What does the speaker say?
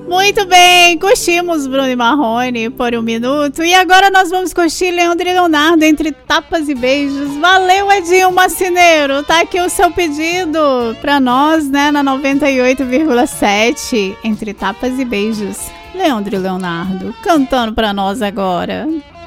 Muito bem, curtimos Bruno e Marrone por um minuto. E agora nós vamos curtir Leandro e Leonardo entre tapas e beijos. Valeu, Edinho Marceneiro. Tá aqui o seu pedido pra nós, né, na 98,7. Entre tapas e beijos. Leandro e Leonardo cantando pra nós agora.